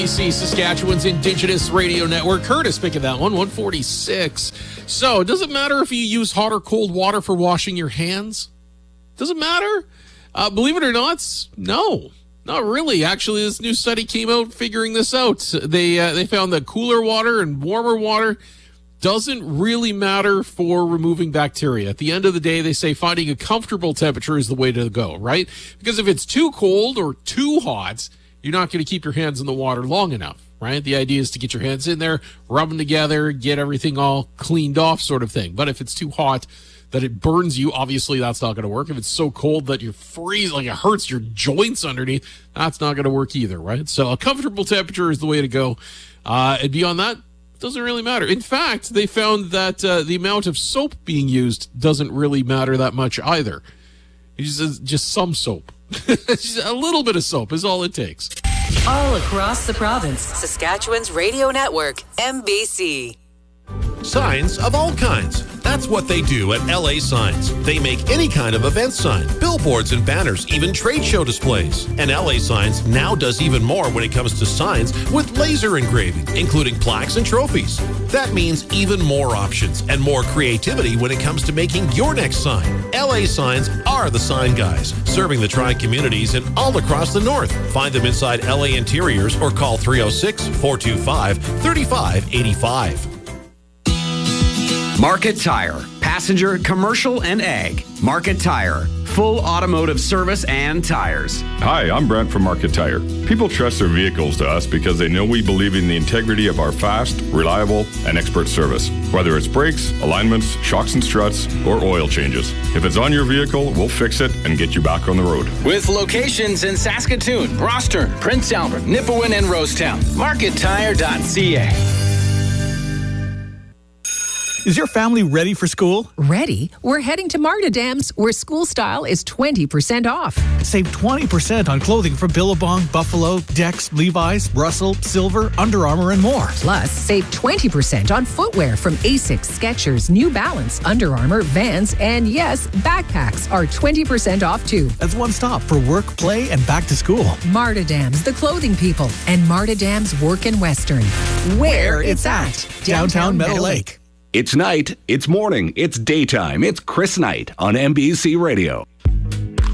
Saskatchewan's Indigenous Radio Network. Curtis picking that one, 146. So, does it matter if you use hot or cold water for washing your hands? Does it matter? Believe it or not, no. Not really. Actually, this new study came out figuring this out. They found that cooler water and warmer water doesn't really matter for removing bacteria. At the end of the day, they say finding a comfortable temperature is the way to go, right? Because if it's too cold or too hot, you're not going to keep your hands in the water long enough, right? The idea is to get your hands in there, rub them together, get everything all cleaned off sort of thing. But if it's too hot that it burns you, obviously that's not going to work. If it's so cold that you freeze, like it hurts your joints underneath, that's not going to work either, right? So a comfortable temperature is the way to go. And beyond that, it doesn't really matter. In fact, they found that the amount of soap being used doesn't really matter that much either. It's just some soap. A little bit of soap is all it takes. All across the province, Saskatchewan's radio network, MBC. Signs of all kinds. That's what they do at LA Signs. They make any kind of event sign, billboards and banners, even trade show displays. And LA Signs now does even more when it comes to signs with laser engraving, including plaques and trophies. That means even more options and more creativity when it comes to making your next sign. LA Signs are the sign guys, serving the tri-communities and all across the north. Find them inside LA Interiors or call 306-425-3585. Market Tire, passenger, commercial, and ag. Market Tire, full automotive service and tires. Hi, I'm Brent from Market Tire. People trust their vehicles to us because they know we believe in the integrity of our fast, reliable, and expert service. Whether it's brakes, alignments, shocks and struts, or oil changes. If it's on your vehicle, we'll fix it and get you back on the road. With locations in Saskatoon, Rosthern, Prince Albert, Nipawin, and Rosetown. MarketTire.ca. Is your family ready for school? Ready? We're heading to Marta Dams, where school style is 20% off. Save 20% on clothing from Billabong, Buffalo, Dex, Levi's, Russell, Silver, Under Armour, and more. Plus, save 20% on footwear from Asics, Skechers, New Balance, Under Armour, Vans, and yes, backpacks are 20% off too. That's one stop for work, play, and back to school. Marta Dams, the clothing people, and Marta Dams Work in Western. Where it's at. Downtown Meadow Lake. It's night, it's morning, it's daytime. It's Chris Knight on MBC Radio.